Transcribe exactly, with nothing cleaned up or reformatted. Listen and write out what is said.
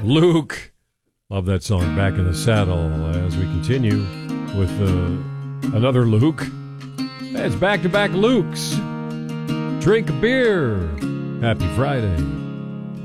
Luke. Love that song, Back in the Saddle, as we continue with uh, another Luke. It's back-to-back Lukes. Drink a beer. Happy Friday.